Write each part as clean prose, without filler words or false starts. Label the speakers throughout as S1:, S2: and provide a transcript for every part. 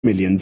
S1: million.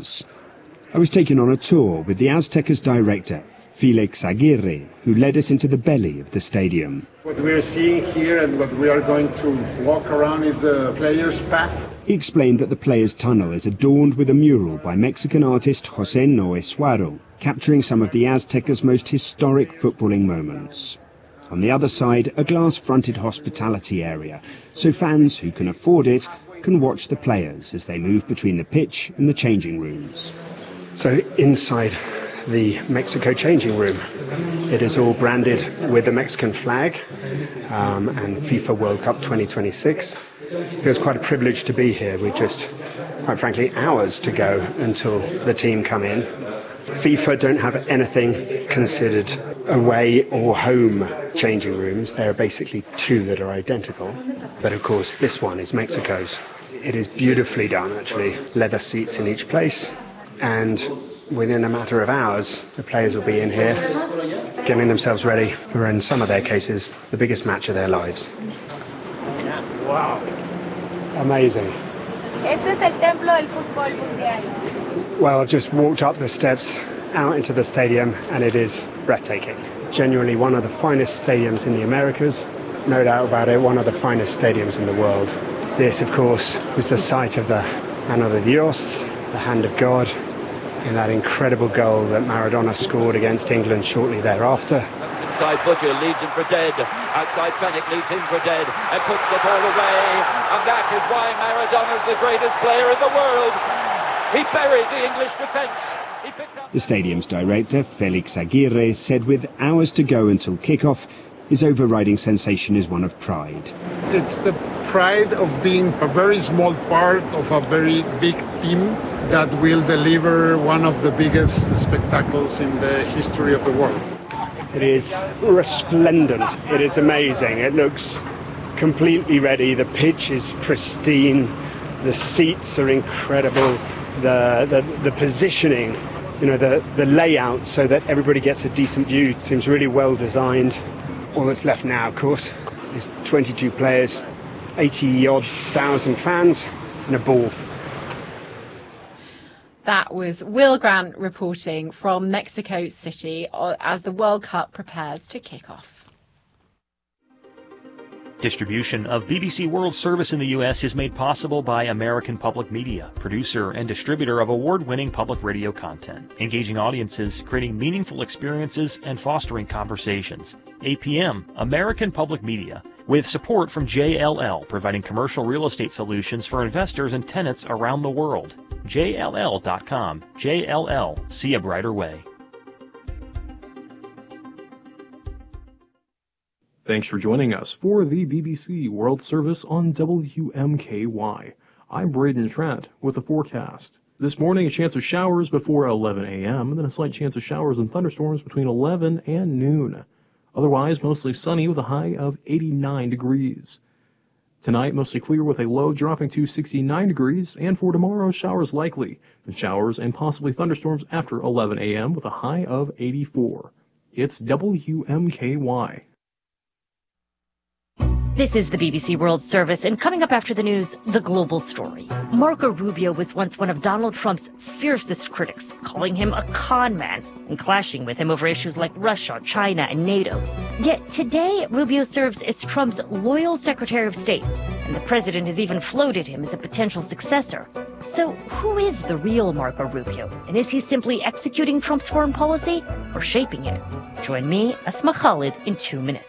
S1: I was taken on a tour with the Aztecas director, Felix Aguirre, who led us into the belly of the stadium.
S2: What we are seeing here and what we are going to walk around is the players' path.
S1: He explained that the players' tunnel is adorned with a mural by Mexican artist José Noé Suaro, capturing some of the Aztecas' most historic footballing moments. On the other side, a glass-fronted hospitality area, so fans who can afford it can watch the players as they move between the pitch and the changing rooms. So inside the Mexico changing room, it is all branded with the Mexican flag and FIFA World Cup 2026. It feels quite a privilege to be here. We've just, quite frankly, hours to go until the team come in. FIFA don't have anything considered away or home changing rooms. There are basically two that are identical. But of course, this one is Mexico's. It is beautifully done, actually. Leather seats in each place. And within a matter of hours, the players will be in here, getting themselves ready for, in some of their cases, the biggest match of their lives. Wow. Amazing.
S3: Este es el templo del fútbol mundial.
S1: Well, I've just walked up the steps out into the stadium, and it is breathtaking. Genuinely one of the finest stadiums in the Americas. No doubt about it, one of the finest stadiums in the world. This, of course, was the site of the Mano de Dios, the hand of God, in that incredible goal that Maradona scored against England shortly thereafter.
S4: Inside Butcher leads him for dead. Outside Fennick leads him for dead and puts the ball away. And that is why Maradona's the greatest player in the world. He buried the English defence.
S1: The stadium's director, Felix Aguirre, said with hours to go until kick-off, his overriding sensation is one of pride.
S2: It's the pride of being a very small part of a very big team that will deliver one of the biggest spectacles in the history of the world.
S1: It is resplendent. It is amazing. It looks completely ready. The pitch is pristine. The seats are incredible. The positioning, you know, the layout so that everybody gets a decent view seems really well designed. All that's left now, of course, is 22 players, 80-odd thousand fans, and a ball.
S5: That was Will Grant reporting from Mexico City as the World Cup prepares to kick off.
S6: Distribution of BBC World Service in the U.S. is made possible by American Public Media, producer and distributor of award-winning public radio content, engaging audiences, creating meaningful experiences, and fostering conversations. APM, American Public Media, with support from JLL, providing commercial real estate solutions for investors and tenants around the world. JLL.com. JLL. See a brighter way.
S7: Thanks for joining us for the BBC World Service on WMKY. I'm Braden Trent with the forecast. This morning, a chance of showers before 11 a.m., and then a slight chance of showers and thunderstorms between 11 and noon. Otherwise, mostly sunny with a high of 89 degrees. Tonight, mostly clear with a low dropping to 69 degrees, and for tomorrow, showers likely, and showers and possibly thunderstorms after 11 a.m. with a high of 84. It's WMKY.
S8: This is the BBC World Service, and coming up after the news, the global story. Marco Rubio was once one of Donald Trump's fiercest critics, calling him a con man and clashing with him over issues like Russia, China, and NATO. Yet today, Rubio serves as Trump's loyal Secretary of State, and the president has even floated him as a potential successor. So who is the real Marco Rubio? And is he simply executing Trump's foreign policy or shaping it? Join me, Asma Khalid, in 2 minutes.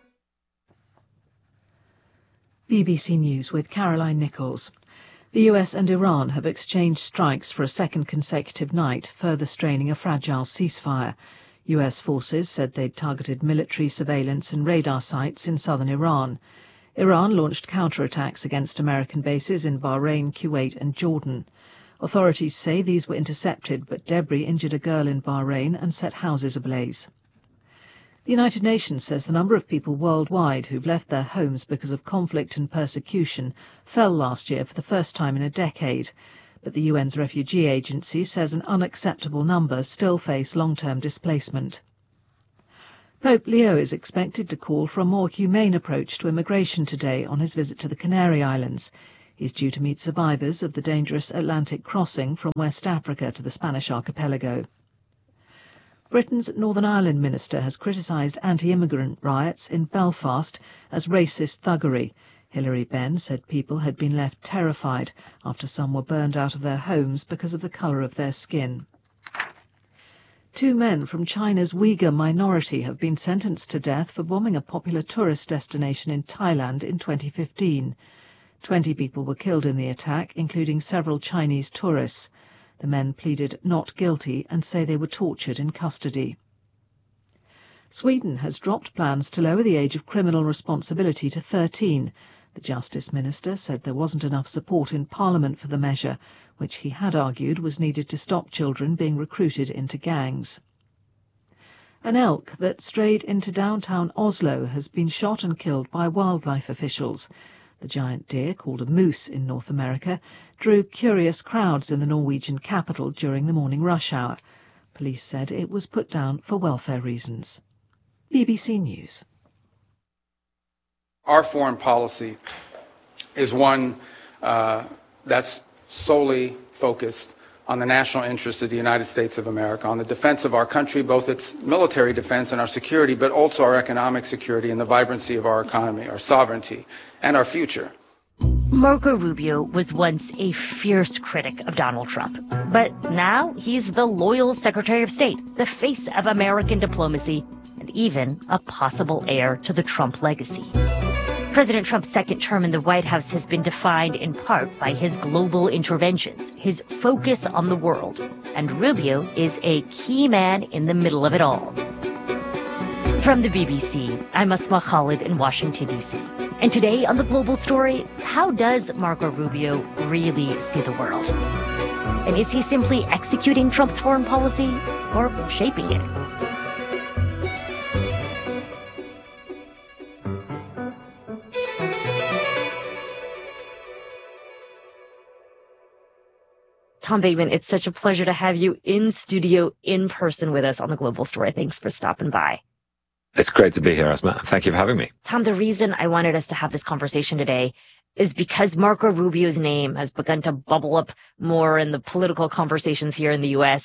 S9: BBC News with Caroline Nichols. The US and Iran have exchanged strikes for a second consecutive night, further straining a fragile ceasefire. US forces said they'd targeted military surveillance and radar sites in southern Iran. Iran launched counterattacks against American bases in Bahrain, Kuwait and Jordan. Authorities say these were intercepted, but debris injured a girl in Bahrain and set houses ablaze. The United Nations says the number of people worldwide who've left their homes because of conflict and persecution fell last year for the first time in a decade. But the UN's refugee agency says an unacceptable number still face long-term displacement. Pope Leo is expected to call for a more humane approach to immigration today on his visit to the Canary Islands. He's due to meet survivors of the dangerous Atlantic crossing from West Africa to the Spanish archipelago. Britain's Northern Ireland minister has criticised anti-immigrant riots in Belfast as racist thuggery. Hilary Benn said people had been left terrified after some were burned out of their homes because of the colour of their skin. 2 men from China's Uyghur minority have been sentenced to death for bombing a popular tourist destination in Thailand in 2015. 20 people were killed in the attack, including several Chinese tourists. The men pleaded not guilty and say they were tortured in custody. Sweden has dropped plans to lower the age of criminal responsibility to 13. The Justice Minister said there wasn't enough support in Parliament for the measure, which he had argued was needed to stop children being recruited into gangs. An elk that strayed into downtown Oslo has been shot and killed by wildlife officials. The giant deer, called a moose in North America, drew curious crowds in the Norwegian capital during the morning rush hour. Police said it was put down for welfare reasons. BBC News.
S10: Our foreign policy is one that's solely focused on the national interest of the United States of America, on the defense of our country, both its military defense and our security, but also our economic security and the vibrancy of our economy, our sovereignty, and our future.
S8: Marco Rubio was once a fierce critic of Donald Trump, but now he's the loyal Secretary of State, the face of American diplomacy, and even a possible heir to the Trump legacy. President Trump's second term in the White House has been defined in part by his global interventions, his focus on the world, and Rubio is a key man in the middle of it all. From the BBC, I'm Asma Khalid in Washington, D.C. And today on The Global Story, how does Marco Rubio really see the world? And is he simply executing Trump's foreign policy or shaping it? Tom Bateman, it's such a pleasure to have you in studio, in person with us on The Global Story. Thanks for stopping by.
S11: It's great to be here, Asma. Thank you for having me.
S8: Tom, the reason I wanted us to have this conversation today is because Marco Rubio's name has begun to bubble up more in the political conversations here in the U.S.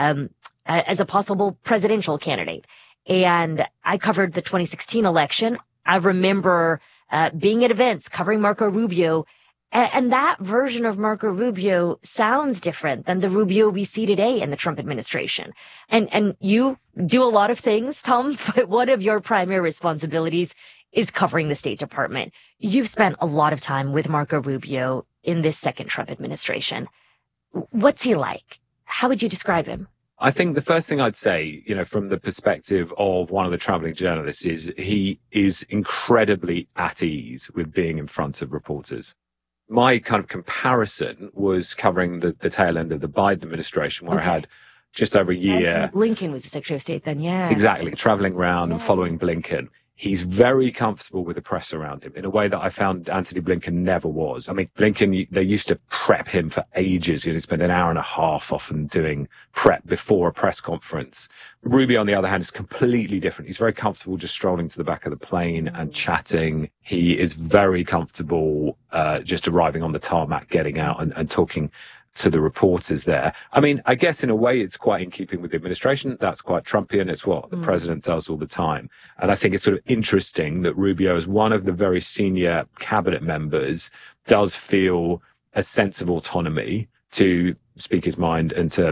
S8: As a possible presidential candidate. And I covered the 2016 election. I remember being at events covering Marco Rubio. And that version of Marco Rubio sounds different than the Rubio we see today in the Trump administration. And you do a lot of things, Tom, but one of your primary responsibilities is covering the State Department. You've spent a lot of time with Marco Rubio in this second Trump administration. What's he like? How would you describe him?
S11: I think the first thing I'd say, from the perspective of one of the traveling journalists, is he is incredibly at ease with being in front of reporters. My kind of comparison was covering the tail end of the Biden administration, where I had just over a year.
S8: Anthony Blinken was the Secretary of State then, yeah.
S11: Exactly, traveling around and following Blinken. He's very comfortable with the press around him in a way that I found Anthony Blinken never was. I mean, Blinken, they used to prep him for ages. He spent an hour and a half often doing prep before a press conference. Rubio, on the other hand, is completely different. He's very comfortable just strolling to the back of the plane and chatting. He is very comfortable just arriving on the tarmac, getting out and talking to the reporters there. I mean, I guess in a way it's quite in keeping with the administration. That's quite Trumpian. It's what the president does all the time. And I think it's sort of interesting that Rubio, as one of the very senior cabinet members, does feel a sense of autonomy to speak his mind and to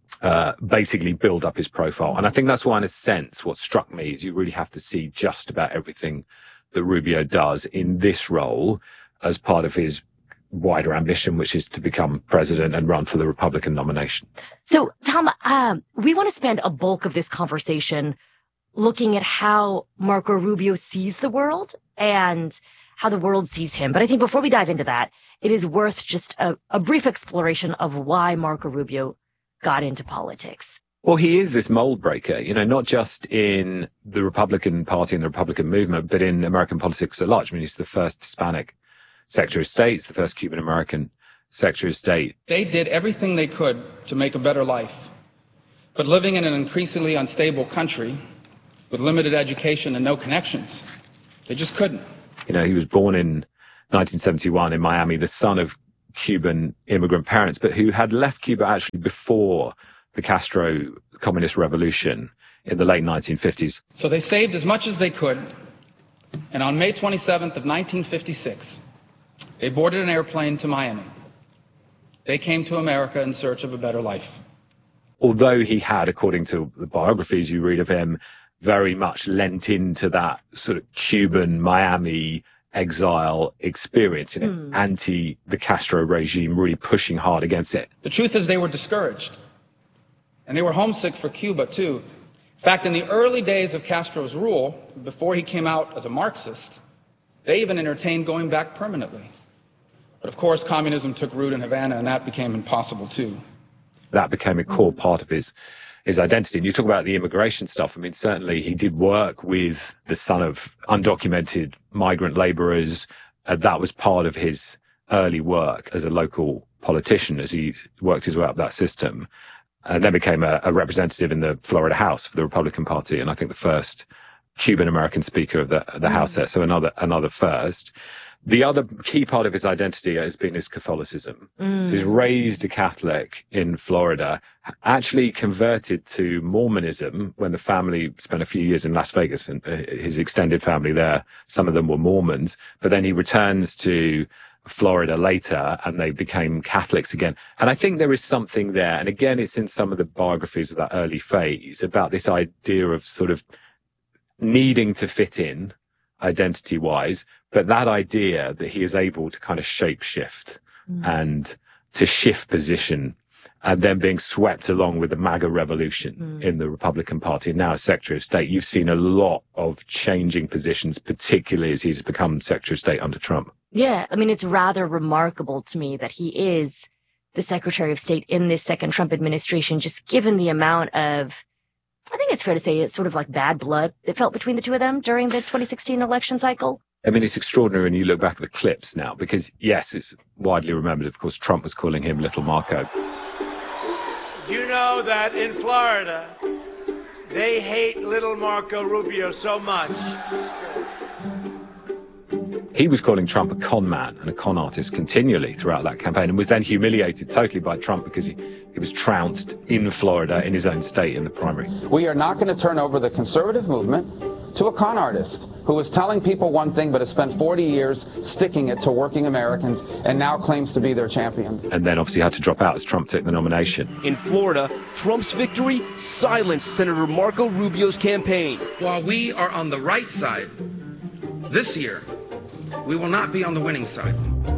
S11: basically build up his profile. And I think that's why, in a sense, what struck me is you really have to see just about everything that Rubio does in this role as part of his wider ambition, which is to become president and run for the Republican nomination.
S8: So, Tom, we want to spend a bulk of this conversation looking at how Marco Rubio sees the world and how the world sees him. But I think before we dive into that, it is worth just a brief exploration of why Marco Rubio got into politics.
S11: Well, he is this mold breaker, not just in the Republican Party and the Republican movement, but in American politics at large. I mean, he's the first Hispanic Secretary of State, he's the first Cuban-American Secretary of State.
S12: They did everything they could to make a better life. But living in an increasingly unstable country with limited education and no connections, they just couldn't.
S11: He was born in 1971 in Miami, the son of Cuban immigrant parents, but who had left Cuba actually before the Castro communist revolution in the late 1950s.
S12: So they saved as much as they could, and on May 27th of 1956, they boarded an airplane to Miami. They came to America in search of a better life.
S11: Although he had, according to the biographies you read of him, very much lent into that sort of Cuban Miami exile experience, anti the Castro regime, really pushing hard against it.
S12: The truth is they were discouraged, and they were homesick for Cuba too. In fact, in the early days of Castro's rule, before he came out as a Marxist, they even entertained going back permanently. But of course, communism took root in Havana, and that became impossible too.
S11: That became a core part of his identity. And you talk about the immigration stuff. I mean, certainly he did work with the son of undocumented migrant laborers. That was part of his early work as a local politician as he worked his way up that system. And then became a representative in the Florida House for the Republican Party, and I think the first Cuban-American speaker of the House there, so another first. The other key part of his identity has been his Catholicism. So he's raised a Catholic in Florida, actually converted to Mormonism when the family spent a few years in Las Vegas, and his extended family there, some of them were Mormons, but then he returns to Florida later and they became Catholics again. And I think there is something there, and again, it's in some of the biographies of that early phase, about this idea of sort of needing to fit in identity-wise, but that idea that he is able to kind of shape-shift and to shift position, and then being swept along with the MAGA revolution in the Republican Party, and now as Secretary of State. You've seen a lot of changing positions, particularly as he's become Secretary of State under Trump.
S8: Yeah, I mean, it's rather remarkable to me that he is the Secretary of State in this second Trump administration, just given the amount of, I think it's fair to say, it's sort of like bad blood that felt between the two of them during the 2016 election cycle.
S11: I mean, it's extraordinary when you look back at the clips now, because, yes, it's widely remembered, of course, Trump was calling him Little Marco.
S13: You know that in Florida, they hate Little Marco Rubio so much.
S11: He was calling Trump a con man and a con artist continually throughout that campaign, and was then humiliated totally by Trump because he was trounced in Florida, in his own state, in the primary.
S10: We are not going to turn over the conservative movement to a con artist who is telling people one thing but has spent 40 years sticking it to working Americans and now claims to be their champion.
S11: And then obviously had to drop out as Trump took the nomination.
S14: In Florida, Trump's victory silenced Senator Marco Rubio's campaign.
S12: While we are on the right side, this year, we will not be on the winning side.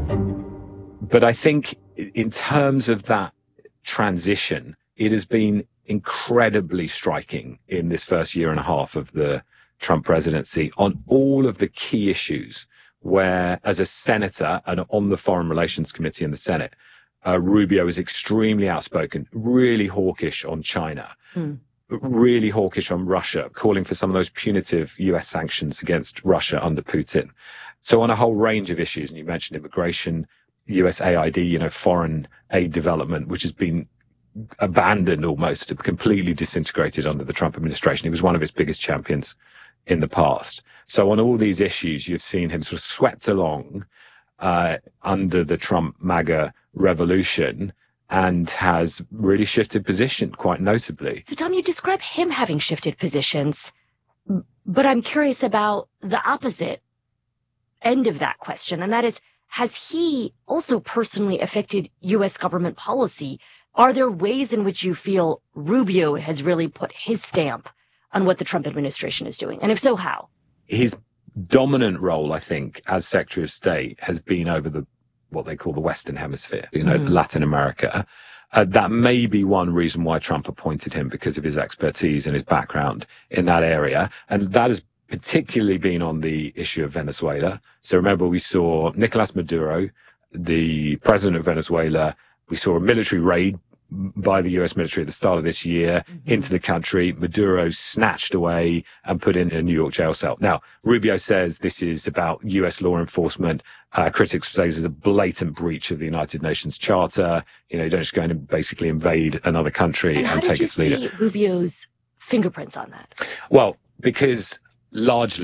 S11: But I think in terms of that transition, it has been incredibly striking in this first year and a half of the Trump presidency on all of the key issues where, as a senator and on the Foreign Relations Committee in the Senate, Rubio is extremely outspoken, really hawkish on China, really hawkish on Russia, calling for some of those punitive U.S. sanctions against Russia under Putin. So on a whole range of issues, and you mentioned immigration, USAID, foreign aid development, which has been abandoned almost, completely disintegrated under the Trump administration. He was one of his biggest champions in the past. So on all these issues, you've seen him sort of swept along under the Trump MAGA revolution, and has really shifted position quite notably.
S8: So Tom, you describe him having shifted positions, but I'm curious about the opposite end of that question, and that is, has he also personally affected U.S. government policy? Are there ways in which you feel Rubio has really put his stamp on what the Trump administration is doing? And if so, how?
S11: His dominant role, I think, as Secretary of State has been over what they call the Western Hemisphere, Latin America. That may be one reason why Trump appointed him, because of his expertise and his background in that area. And that has particularly been on the issue of Venezuela. So remember, we saw Nicolas Maduro, the president of Venezuela. We saw a military raid by the U.S. military at the start of this year into the country. Maduro snatched away and put in a New York jail cell. Now, Rubio says this is about U.S. law enforcement. Critics say this is a blatant breach of the United Nations Charter. You don't just go in and basically invade another country and take its leader.
S8: How did you see Rubio's fingerprints on that?
S11: Well, because largely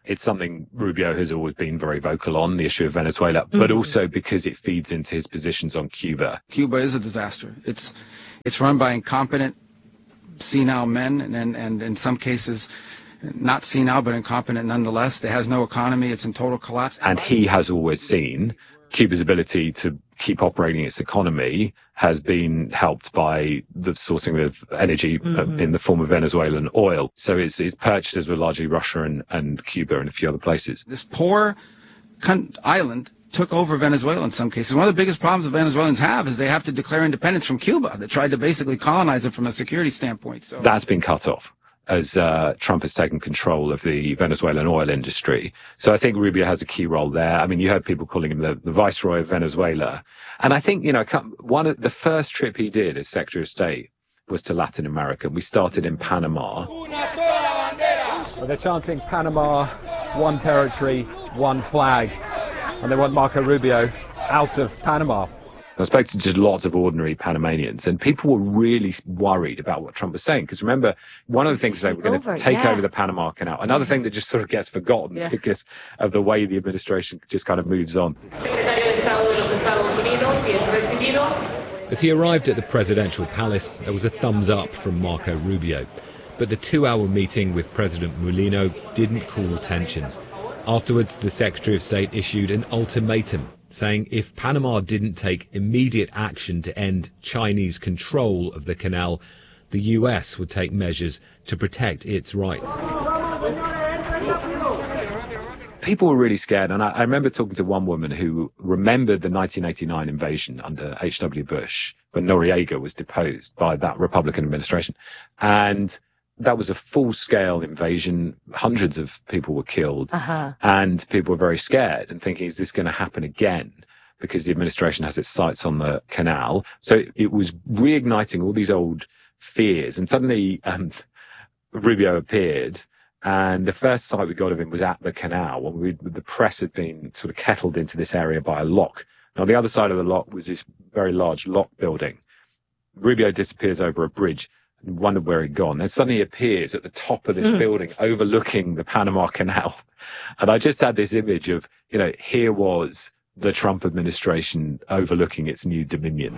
S11: It's something Rubio has always been very vocal on, the issue of Venezuela, but also because it feeds into his positions on Cuba.
S10: Cuba is a disaster. It's run by incompetent, senile men, and in some cases, not senile, but incompetent nonetheless. It has no economy. It's in total collapse.
S11: And he has always seen Cuba's ability to keep operating its economy has been helped by the sourcing of energy in the form of Venezuelan oil. So its purchases were largely Russia and Cuba and a few other places.
S10: This poor island took over Venezuela in some cases. One of the biggest problems the Venezuelans have is they have to declare independence from Cuba. They tried to basically colonize it from a security standpoint. So
S11: that's been cut off as Trump has taken control of the Venezuelan oil industry. So I think Rubio has a key role there. I mean, you heard people calling him the viceroy of Venezuela. And I think, one of the first trip he did as Secretary of State was to Latin America. We started in Panama.
S15: Well, they're chanting Panama, one territory, one flag. And they want Marco Rubio out of Panama.
S11: I spoke to just lots of ordinary Panamanians, and people were really worried about what Trump was saying. Because remember, one of the things is they were going to take over the Panama Canal. Another thing that just sort of gets forgotten because of the way the administration just kind of moves on.
S16: As he arrived at the presidential palace, there was a thumbs up from Marco Rubio. But the 2-hour meeting with President Mulino didn't cool tensions. Afterwards, the Secretary of State issued an ultimatum, saying if Panama didn't take immediate action to end Chinese control of the canal, the US would take measures to protect its rights.
S11: People were really scared, and I remember talking to one woman who remembered the 1989 invasion under H.W. Bush, when Noriega was deposed by that Republican administration. And that was a full-scale invasion. Hundreds of people were killed, and people were very scared and thinking, is this going to happen again? Because the administration has its sights on the canal. So it was reigniting all these old fears, and suddenly Rubio appeared, and the first sight we got of him was at the canal, when the press had been sort of kettled into this area by a lock. Now, on the other side of the lock was this very large lock building. Rubio disappears over a bridge. Wondered where he'd gone. Then suddenly he appears at the top of this building overlooking the Panama Canal. And I just had this image of, here was the Trump administration overlooking its new dominion.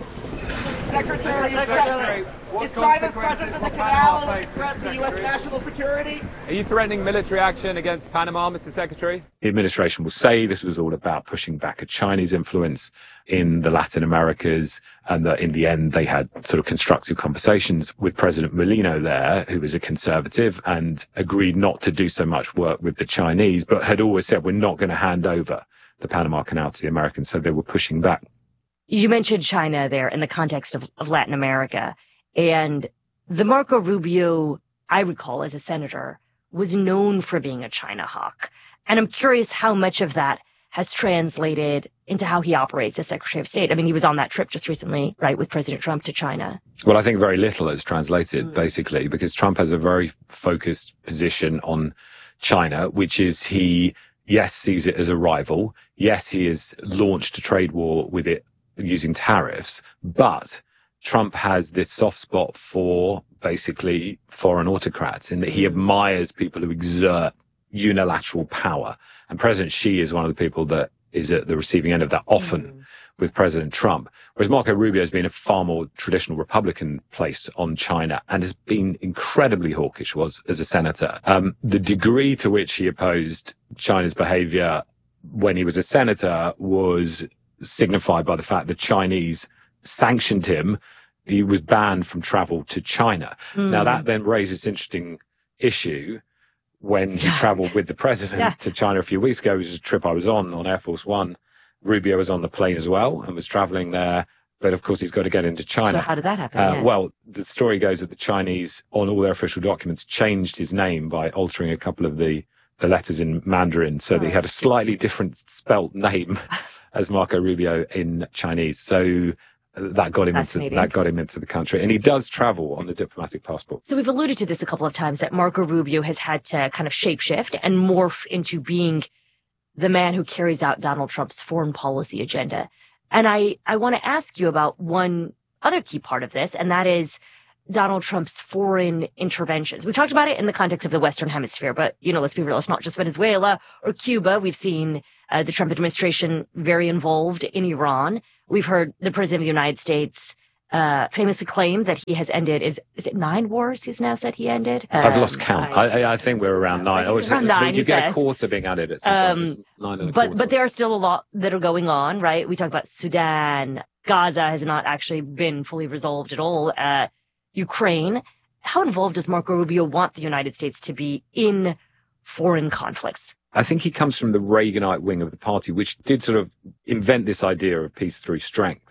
S17: Secretary, is China's presence in the canal a threat to U.S. national security?
S15: Are you threatening military action against Panama, Mr. Secretary?
S11: The administration will say this was all about pushing back a Chinese influence in the Latin Americas, and that in the end they had sort of constructive conversations with President Mulino there, who was a conservative, and agreed not to do so much work with the Chinese, but had always said we're not going to hand over the Panama Canal to the Americans, so they were pushing back.
S8: You mentioned China there in the context of Latin America, and the Marco Rubio, I recall as a senator, was known for being a China hawk. And I'm curious how much of that has translated into how he operates as Secretary of State. I mean, he was on that trip just recently, right, with President Trump to China.
S11: Well, I think very little has translated, basically, because Trump has a very focused position on China, which is he, yes, sees it as a rival. Yes, he has launched a trade war with it using tariffs, but Trump has this soft spot for basically foreign autocrats in that he admires people who exert unilateral power. And President Xi is one of the people that is at the receiving end of that often with President Trump. Whereas Marco Rubio has been a far more traditional Republican place on China and has been incredibly hawkish as a senator. The degree to which he opposed China's behavior when he was a senator was signified by the fact that Chinese sanctioned him. He was banned from travel to China. Now, that then raises an interesting issue when he traveled with the president to China a few weeks ago. It was a trip I was on Air Force One. Rubio was on the plane as well and was traveling there. But, of course, he's got to get into China.
S8: So how did that happen?
S11: Well, the story goes that the Chinese, on all their official documents, changed his name by altering a couple of the letters in Mandarin so that he had a slightly different spelt name as Marco Rubio in Chinese. So that got him into the country. And he does travel on the diplomatic passport.
S8: So we've alluded to this a couple of times, that Marco Rubio has had to kind of shapeshift and morph into being the man who carries out Donald Trump's foreign policy agenda. And I want to ask you about one other key part of this, and that is Donald Trump's foreign interventions. We talked about it in the context of the Western Hemisphere, but, let's be real, it's not just Venezuela or Cuba. We've seen the Trump administration very involved in Iran. We've heard the President of the United States famously claim that he has ended, is it 9 wars he's now said he ended?
S11: I've lost count. I think we're around 9.
S8: Around 9,
S11: you get a quarter being added at some point.
S8: But there are still a lot that are going on, right? We talk about Sudan. Gaza has not actually been fully resolved at all. Ukraine. How involved does Marco Rubio want the United States to be in foreign conflicts?
S11: I think he comes from the Reaganite wing of the party, which did sort of invent this idea of peace through strength.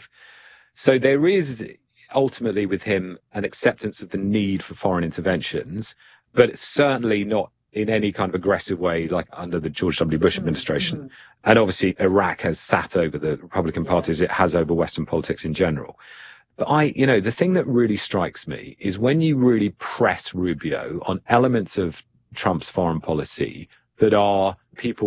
S11: So there is ultimately with him an acceptance of the need for foreign interventions, but certainly not in any kind of aggressive way like under the George W. Bush administration. Mm-hmm. And obviously Iraq has sat over the Republican Party as it has over Western politics in general. But the thing that really strikes me is when you really press Rubio on elements of Trump's foreign policy that are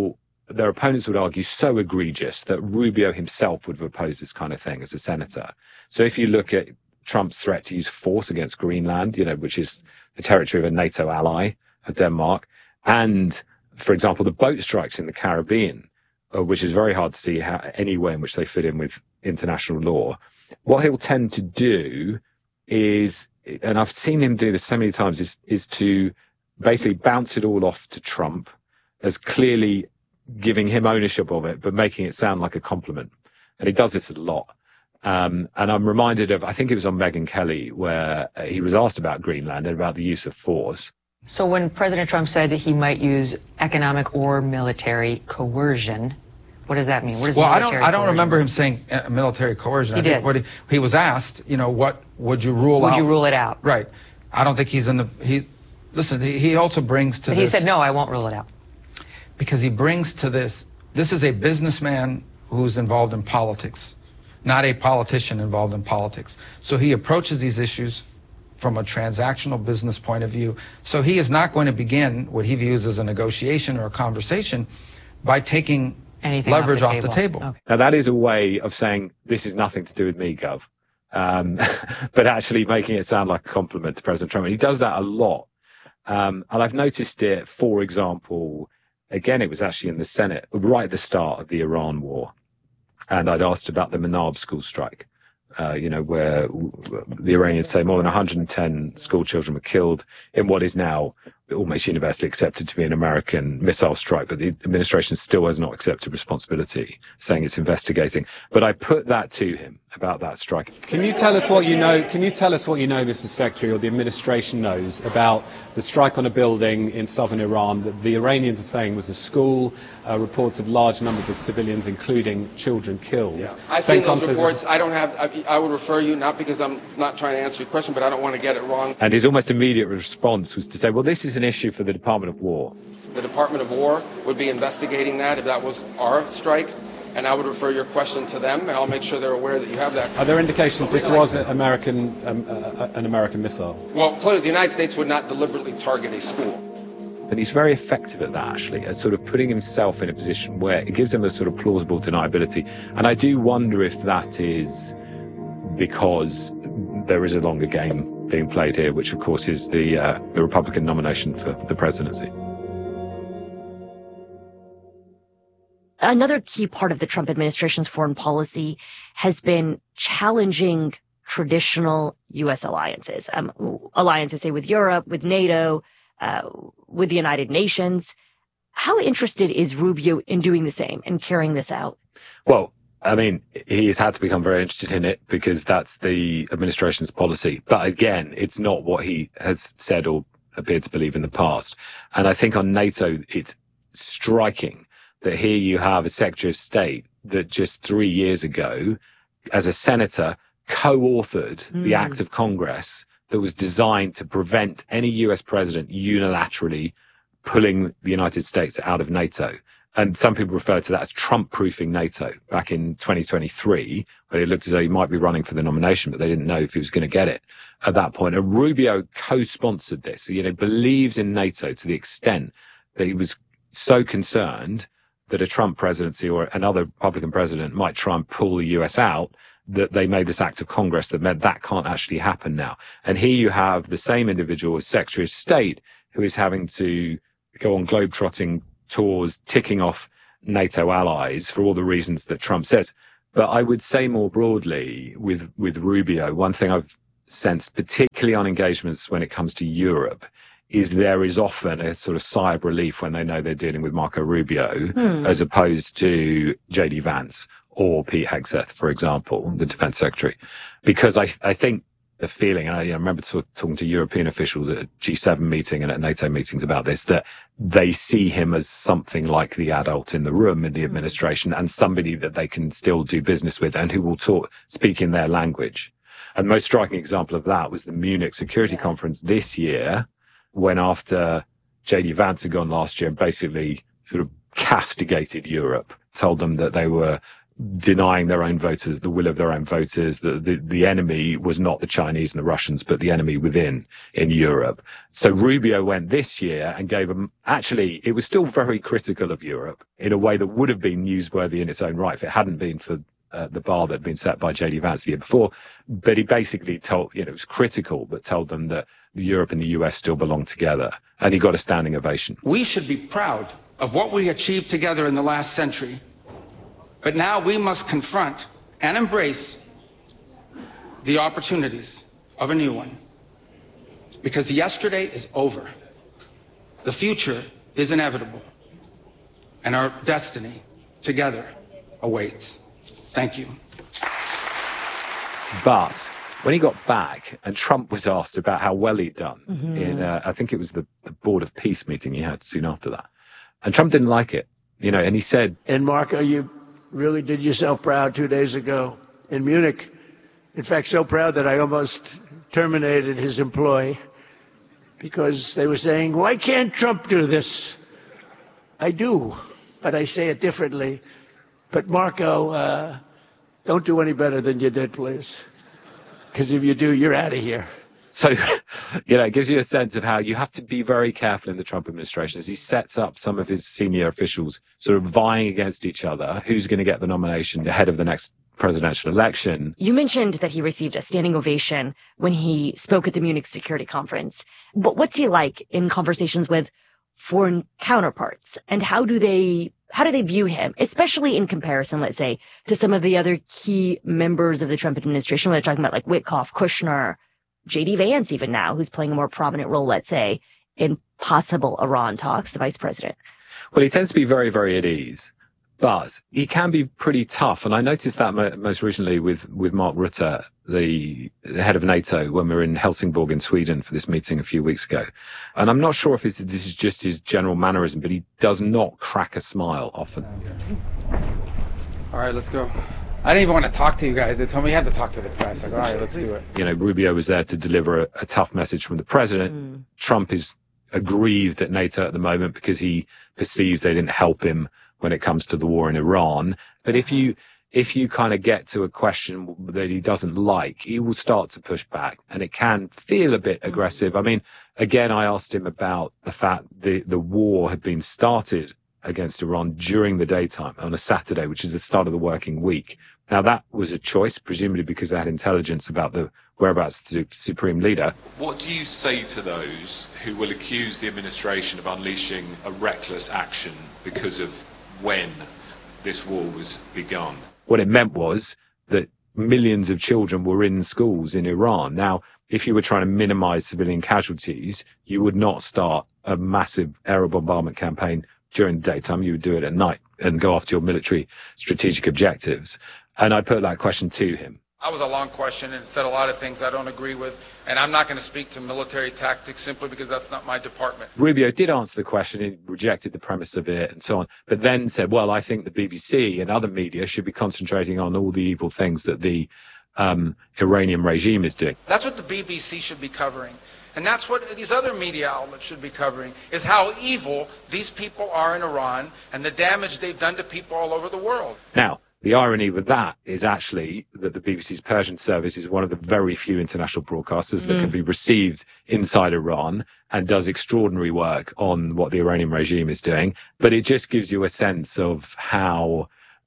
S11: their opponents would argue so egregious that Rubio himself would have opposed this kind of thing as a senator. So if you look at Trump's threat to use force against Greenland, which is the territory of a NATO ally of Denmark, and, for example, the boat strikes in the Caribbean, which is very hard to see any way in which they fit in with international law, what he'll tend to do is, and I've seen him do this so many times, is to basically bounce it all off to Trump as clearly giving him ownership of it, but making it sound like a compliment. And he does this a lot. And I'm reminded of, I think it was on Megyn Kelly, where he was asked about Greenland and about the use of force.
S18: So when President Trump said that he might use economic or military coercion, what does that mean? What is military
S12: I don't remember him saying military coercion.
S18: He did.
S12: What he was asked, what would you rule out?
S18: Would you rule it out?
S12: Right. I don't think he's in the... Listen, he also brings to this...
S18: He said, no, I won't rule it out.
S12: Because he brings to this is a businessman who's involved in politics, not a politician involved in politics. So he approaches these issues from a transactional business point of view. So he is not going to begin what he views as a negotiation or a conversation by taking leverage off the table.
S11: Okay. Now, that is a way of saying, this is nothing to do with me, Gov. But actually making it sound like a compliment to President Trump. And he does that a lot. And I've noticed it, for example, again, it was actually in the Senate, right at the start of the Iran war. And I'd asked about the Manab school strike, where the Iranians say more than 110 school children were killed in what is now almost universally accepted to be an American missile strike, but the administration still has not accepted responsibility, saying it's investigating. But I put that to him about that strike.
S15: Can you tell us what you know? Can you tell us what you know, Mr. Secretary, or the administration knows about the strike on a building in southern Iran that the Iranians are saying was a school? Reports of large numbers of civilians, including children, killed.
S10: Yeah. I've seen those reports. I would refer you, not because I'm not trying to answer your question, but I don't want to get it wrong.
S11: And his almost immediate response was to say, well, this is an issue for the Department of War.
S10: The Department of War would be investigating that if that was our strike, and I would refer your question to them, and I'll make sure they're aware that you have that.
S15: Are there indications this was an American missile?
S10: Well, clearly the United States would not deliberately target a school.
S11: And he's very effective at that, actually, at sort of putting himself in a position where it gives him a sort of plausible deniability. And I do wonder if that is because there is a longer game being played here, which, of course, is the Republican nomination for the presidency.
S8: Another key part of the Trump administration's foreign policy has been challenging traditional U.S. alliances. Alliances, say, with Europe, with NATO, with the United Nations. How interested is Rubio in doing the same and carrying this out?
S11: Well, I mean, he's had to become very interested in it because that's the administration's policy. But again, it's not what he has said or appeared to believe in the past. And I think on NATO, it's striking that here you have a Secretary of State that just 3 years ago, as a senator, co-authored the act of Congress that was designed to prevent any U.S. president unilaterally pulling the United States out of NATO. And some people refer to that as Trump-proofing NATO back in 2023, where it looked as though he might be running for the nomination, but they didn't know if he was going to get it at that point. And Rubio co-sponsored this, believes in NATO to the extent that he was so concerned that a Trump presidency or another Republican president might try and pull the U.S. out, that they made this act of Congress that meant that can't actually happen now. And here you have the same individual as Secretary of State who is having to go on globetrotting tours, ticking off NATO allies for all the reasons that Trump says. But I would say more broadly with Rubio, one thing I've sensed, particularly on engagements when it comes to Europe, is there is often a sort of sigh of relief when they know they're dealing with Marco Rubio, as opposed to J.D. Vance or Pete Hegseth, for example, the Defense Secretary. Because I think the feeling, and I remember talking to European officials at a G7 meeting and at NATO meetings about this, that they see him as something like the adult in the room in the administration and somebody that they can still do business with and who will speak in their language. And the most striking example of that was the Munich Security Conference this year, when after J.D. Vance had gone last year and basically sort of castigated Europe, told them that they were denying their own voters, the will of their own voters, the enemy was not the Chinese and the Russians, but the enemy within in Europe. So Rubio went this year and gave them, actually, it was still very critical of Europe in a way that would have been newsworthy in its own right if it hadn't been for the bar that had been set by J.D. Vance the year before. But he basically told, it was critical, but told them that Europe and the US still belong together. And he got a standing ovation.
S10: We should be proud of what we achieved together in the last century. But now we must confront and embrace the opportunities of a new one. Because yesterday is over. The future is inevitable. And our destiny together awaits. Thank you.
S11: But when he got back and Trump was asked about how well he'd done in, I think it was the Board of Peace meeting he had soon after that. And Trump didn't like it, and he said...
S19: And Marco, you really did yourself proud 2 days ago in Munich. In fact, so proud that I almost terminated his employ because they were saying, why can't Trump do this? I do, but I say it differently. But Marco, don't do any better than you did, please. Because if you do, you're out of here.
S11: So, it gives you a sense of how you have to be very careful in the Trump administration as he sets up some of his senior officials sort of vying against each other. Who's going to get the nomination ahead of the next presidential election?
S8: You mentioned that he received a standing ovation when he spoke at the Munich Security Conference. But what's he like in conversations with foreign counterparts? And how do they view him, especially in comparison, let's say, to some of the other key members of the Trump administration? We're talking about like Witkoff, Kushner, J.D. Vance even now, who's playing a more prominent role, let's say, in possible Iran talks, the vice president.
S11: Well, he tends to be very, very at ease, but he can be pretty tough. And I noticed that most recently with Mark Rutte, the head of NATO, when we were in Helsingborg in Sweden for this meeting a few weeks ago. And I'm not sure if this is just his general mannerism, but he does not crack a smile often.
S10: All right, let's go. I didn't even want to talk to you guys. They told me you had to talk to the press. Like, all right, let's do it.
S11: Rubio was there to deliver a tough message from the president. Trump is aggrieved at NATO at the moment because he perceives they didn't help him when it comes to the war in Iran. But if you kind of get to a question that he doesn't like, he will start to push back, and it can feel a bit aggressive. I mean, again, I asked him about the fact the war had been started against Iran during the daytime on a Saturday, which is the start of the working week. Now, that was a choice, presumably because they had intelligence about the whereabouts of the Supreme Leader.
S20: What do you say to those who will accuse the administration of unleashing a reckless action because of when this war was begun?
S11: What it meant was that millions of children were in schools in Iran. Now, if you were trying to minimize civilian casualties, you would not start a massive aerial bombardment campaign during the daytime. You would do it at night and go after your military strategic objectives. And I put that question to him.
S10: That was a long question and said a lot of things I don't agree with. And I'm not going to speak to military tactics simply because that's not my department.
S11: Rubio did answer the question. He rejected the premise of it and so on. But then said, well, I think the BBC and other media should be concentrating on all the evil things that the Iranian regime is doing.
S10: That's what the BBC should be covering. And that's what these other media outlets should be covering, is how evil these people are in Iran and the damage they've done to people all over the world.
S11: Now, the irony with that is actually that the BBC's Persian service is one of the very few international broadcasters that can be received inside Iran and does extraordinary work on what the Iranian regime is doing. But it just gives you a sense of how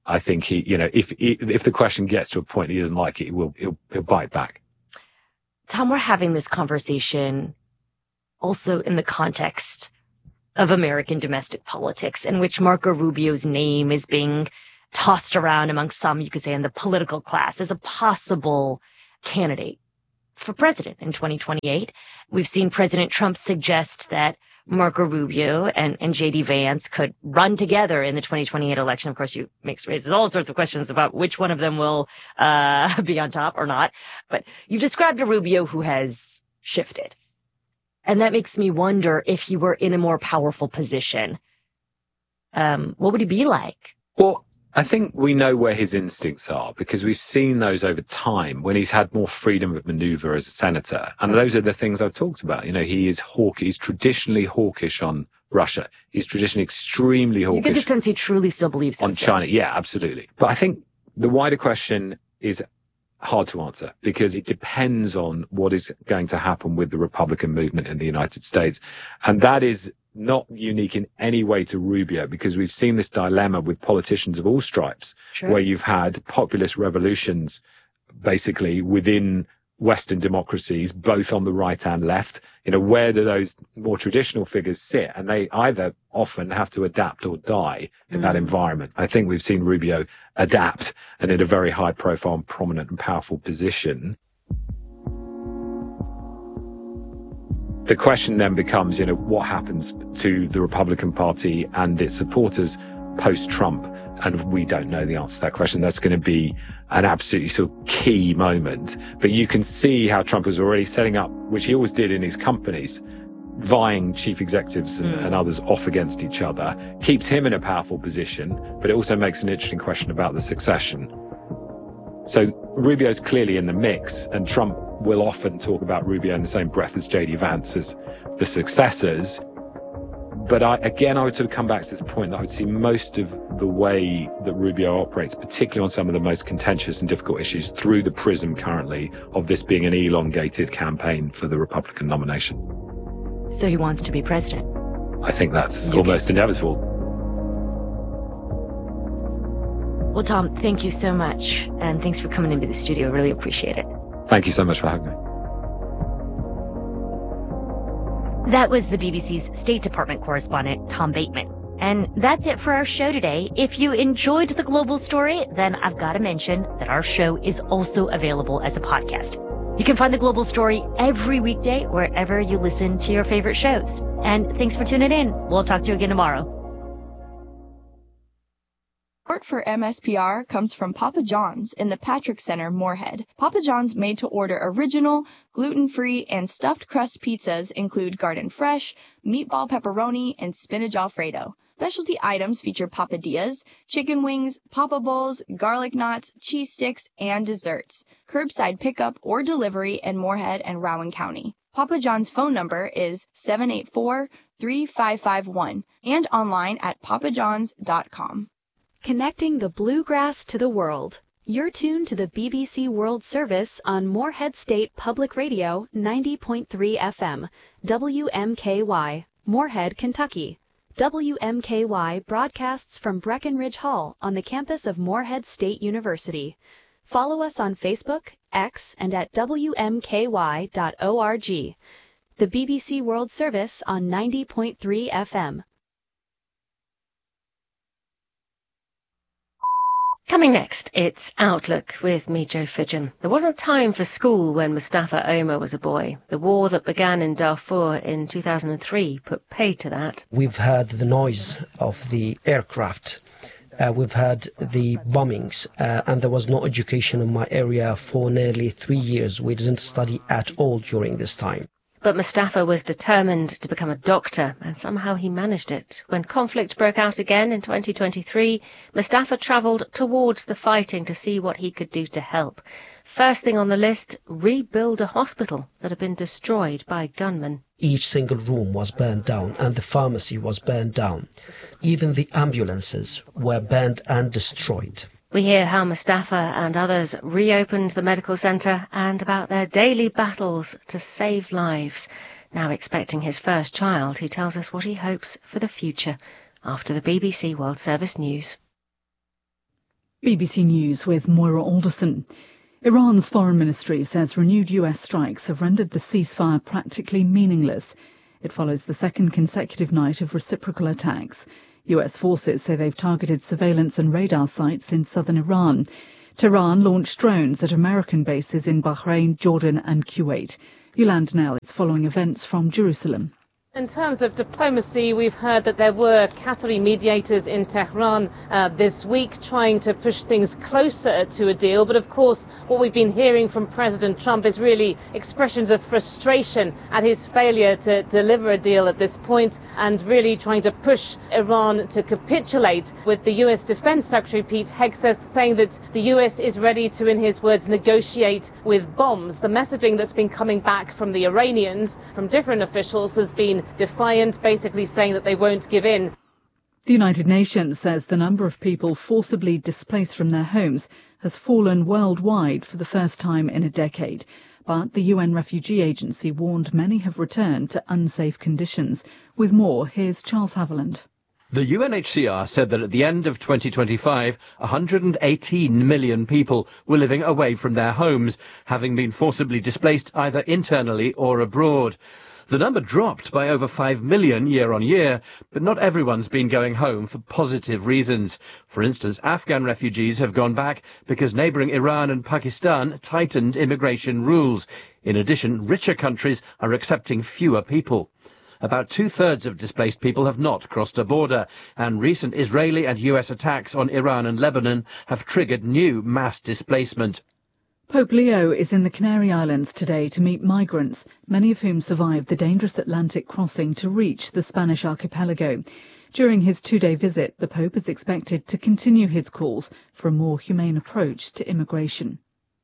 S11: I think if the question gets to a point he doesn't like it, he'll bite back.
S8: Tom, we're having this conversation also in the context of American domestic politics, in which Marco Rubio's name is being tossed around among some, you could say, in the political class as a possible candidate for president in 2028. We've seen President Trump suggest that Marco Rubio and J.D. Vance could run together in the 2028 election. Of course, you raises all sorts of questions about which one of them will be on top or not. But you described a Rubio who has shifted. And that makes me wonder, if he were in a more powerful position, what would he be like?
S11: Well, I think we know where his instincts are, because we've seen those over time when he's had more freedom of maneuver as a senator. And those are the things I've talked about. He is hawkish. He's traditionally hawkish on Russia. He's traditionally extremely hawkish.
S8: You get the sense he truly still believes
S11: on China. Yeah, absolutely. But I think the wider question is hard to answer, because it depends on what is going to happen with the Republican movement in the United States. And that is not unique in any way to Rubio, because we've seen this dilemma with politicians of all stripes, where you've had populist revolutions basically within Western democracies, both on the right and left. Where do those more traditional figures sit? And they either often have to adapt or die in that environment. I think we've seen Rubio adapt, and in a very high profile and prominent and powerful position. The question then becomes, what happens to the Republican Party and its supporters post-Trump? And we don't know the answer to that question. That's going to be an absolutely sort of key moment. But you can see how Trump was already setting up, which he always did in his companies, vying chief executives and others off against each other, keeps him in a powerful position, but it also makes an interesting question about the succession. So Rubio's clearly in the mix, and Trump will often talk about Rubio in the same breath as J.D. Vance as the successors. But I would sort of come back to this point that I would see most of the way that Rubio operates, particularly on some of the most contentious and difficult issues, through the prism currently of this being an elongated campaign for the Republican nomination.
S8: So he wants to be president?
S11: I think that's almost inevitable.
S8: Well, Tom, thank you so much, and thanks for coming into the studio. I really appreciate it.
S11: Thank you so much for having me.
S8: That was the BBC's State Department correspondent, Tom Bateman. And that's it for our show today. If you enjoyed the global story, then I've got to mention that our show is also available as a podcast. You can find the global story every weekday wherever you listen to your favorite shows. And thanks for tuning in. We'll talk to you again tomorrow.
S21: Support for MSPR comes from Papa John's in the Patrick Center, Moorhead. Papa John's made-to-order original, gluten-free, and stuffed crust pizzas include garden fresh, meatball pepperoni, and spinach Alfredo. Specialty items feature papadillas, chicken wings, papa bowls, garlic knots, cheese sticks, and desserts. Curbside pickup or delivery in Moorhead and Rowan County. Papa John's phone number is 784-3551 and online at papajohns.com.
S22: Connecting the bluegrass to the world. You're tuned to the BBC World Service on Moorhead State Public Radio 90.3 FM, WMKY, Moorhead, Kentucky. WMKY broadcasts from Breckenridge Hall on the campus of Moorhead State University. Follow us on Facebook, X, and at WMKY.org. The BBC World Service on 90.3 FM.
S23: Coming next, it's Outlook with me, Jo Fidgen. There wasn't time for school when Mustafa Omar was a boy. The war that began in Darfur in 2003 put paid to that.
S24: We've heard the noise of the aircraft. We've heard the bombings, and there was no education in my area for nearly 3 years. We didn't study at all during this time.
S23: But Mustafa was determined to become a doctor, and somehow he managed it. When conflict broke out again in 2023, Mustafa travelled towards the fighting to see what he could do to help. First thing on the list, rebuild a hospital that had been destroyed by gunmen.
S24: Each single room was burned down, and the pharmacy was burned down. Even the ambulances were burned and destroyed.
S23: We hear how Mustafa and others reopened the medical centre and about their daily battles to save lives. Now expecting his first child, he tells us what he hopes for the future after the BBC World Service News.
S1: BBC News with Moira Alderson. Iran's foreign ministry says renewed US strikes have rendered the ceasefire practically meaningless. It follows the second consecutive night of reciprocal attacks. US forces say they've targeted surveillance and radar sites in southern Iran. Tehran launched drones at American bases in Bahrain, Jordan and Kuwait. Yolande Nell is following events from Jerusalem.
S2: In terms of diplomacy, we've heard that there were Qatari mediators in Tehran this week trying to push things closer to a deal. But of course, what we've been hearing from President Trump is really expressions of frustration at his failure to deliver a deal at this point, and really trying to push Iran to capitulate, with the US Defense Secretary Pete Hegseth saying that the US is ready to, in his words, negotiate with bombs. The messaging that's been coming back from the Iranians, from different officials, has been defiant, basically saying that they won't give in.
S1: The United Nations says the number of people forcibly displaced from their homes has fallen worldwide for the first time in a decade. But the UN Refugee Agency warned many have returned to unsafe conditions. With more, here's Charles Haviland.
S3: The UNHCR said that at the end of 2025, 118 million people were living away from their homes, having been forcibly displaced either internally or abroad. The number dropped by over 5 million year on year, but not everyone's been going home for positive reasons. For instance, Afghan refugees have gone back because neighbouring Iran and Pakistan tightened immigration rules. In addition, richer countries are accepting fewer people. About two-thirds of displaced people have not crossed a border, and recent Israeli and US attacks on Iran and Lebanon have triggered new mass displacement.
S1: Pope Leo is in the Canary Islands today to meet migrants, many of whom survived the dangerous Atlantic crossing to reach the Spanish archipelago. During his two-day visit, the Pope is expected to continue his calls for a more humane approach to immigration.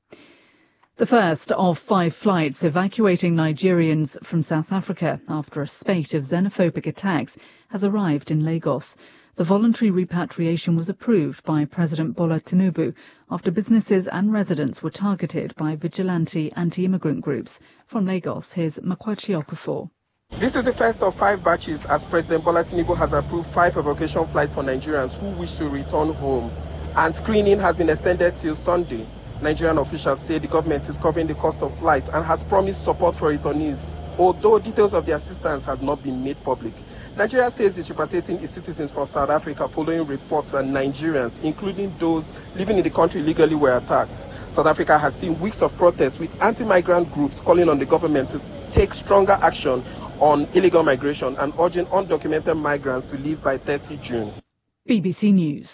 S1: The first of 5 flights evacuating Nigerians from South Africa after a spate of xenophobic attacks has arrived in Lagos. The voluntary repatriation was approved by President Bola Tinubu after businesses and residents were targeted by vigilante anti-immigrant groups. From Lagos, here's Makwachi Okafor.
S4: This is the first of 5 batches as President Bola Tinubu has approved 5 evacuation flights for Nigerians who wish to return home. And screening has been extended till Sunday. Nigerian officials say the government is covering the cost of flights and has promised support for returnees, although details of the assistance have not been made public. Nigeria says it's repatriating its citizens from South Africa following reports that Nigerians, including those living in the country illegally, were attacked. South Africa has seen weeks of protests with anti-migrant groups calling on the government to take stronger action on illegal migration and urging undocumented migrants to leave by 30 June.
S1: BBC News.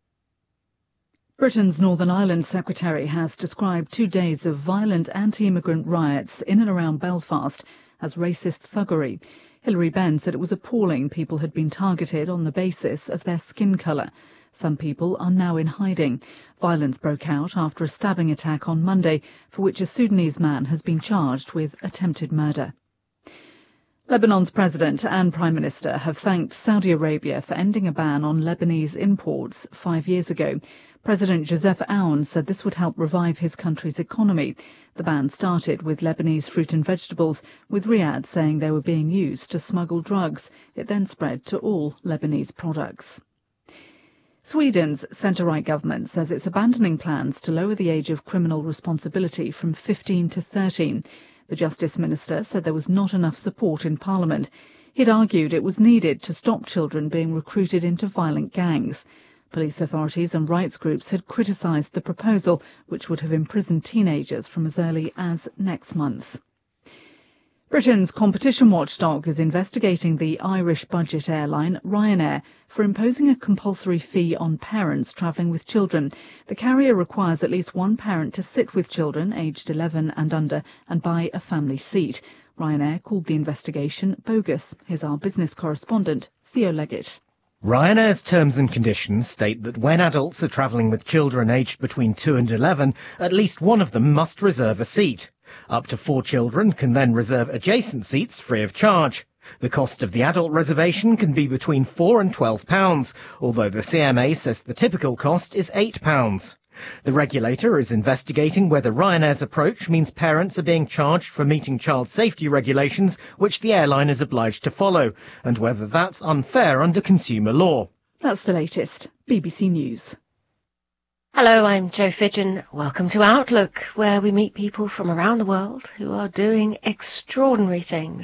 S1: Britain's Northern Ireland Secretary has described 2 days of violent anti-immigrant riots in and around Belfast as racist thuggery. Hilary Benn said it was appalling people had been targeted on the basis of their skin colour. Some people are now in hiding. Violence broke out after a stabbing attack on Monday, for which a Sudanese man has been charged with attempted murder. Lebanon's President and Prime Minister have thanked Saudi Arabia for ending a ban on Lebanese imports 5 years ago. President Joseph Aoun said this would help revive his country's economy. The ban started with Lebanese fruit and vegetables, with Riyadh saying they were being used to smuggle drugs. It then spread to all Lebanese products. Sweden's centre-right government says it's abandoning plans to lower the age of criminal responsibility from 15 to 13. The Justice Minister said there was not enough support in Parliament. He'd argued it was needed to stop children being recruited into violent gangs. Police authorities and rights groups had criticised the proposal, which would have imprisoned teenagers from as early as next month. Britain's competition watchdog is investigating the Irish budget airline Ryanair for imposing a compulsory fee on parents travelling with children. The carrier requires at least one parent to sit with children aged 11 and under and buy a family seat. Ryanair called the investigation bogus. Here's our business correspondent, Theo Leggett.
S25: Ryanair's terms and conditions state that when adults are travelling with children aged between 2 and 11, at least one of them must reserve a seat. Up to 4 children can then reserve adjacent seats free of charge. The cost of the adult reservation can be between £4 and £12, although the CMA says the typical cost is £8. The regulator is investigating whether Ryanair's approach means parents are being charged for meeting child safety regulations which the airline is obliged to follow, and whether that's unfair under consumer law.
S1: That's the latest. BBC News.
S23: Hello, I'm Jo Fidgen. Welcome to Outlook, where we meet people from around the world who are doing extraordinary things.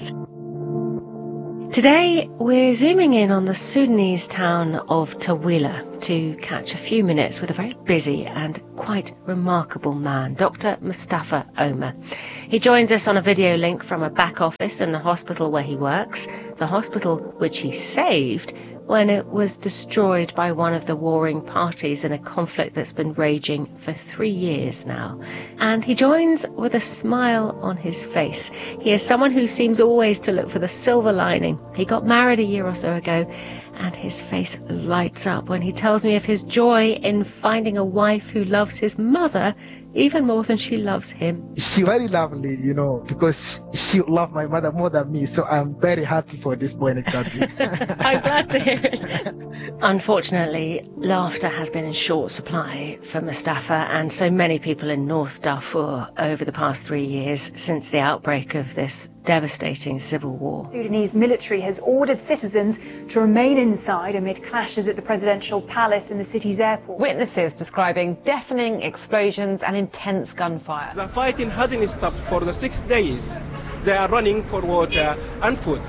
S23: Today, we're zooming in on the Sudanese town of Tawila to catch a few minutes with a very busy and quite remarkable man, Dr. Mustafa Omar. He joins us on a video link from a back office in the hospital where he works, the hospital which he saved when it was destroyed by one of the warring parties in a conflict that's been raging for 3 years now. And he joins with a smile on his face. He is someone who seems always to look for the silver lining. He got married a year or so ago, and his face lights up when he tells me of his joy in finding a wife who loves his mother even more than she loves him.
S5: She's very lovely, you know, because she loves my mother more than me, so I'm very happy for this boy exactly.
S23: I'm glad to hear it. Unfortunately, laughter has been in short supply for Mustafa and so many people in North Darfur over the past 3 years since the outbreak of this devastating civil war.
S6: Sudanese military has ordered citizens to remain inside amid clashes at the presidential palace in the city's airport.
S7: Witnesses describing deafening explosions and intense gunfire.
S4: The fighting hasn't stopped for the 6 days. They are running for water and food.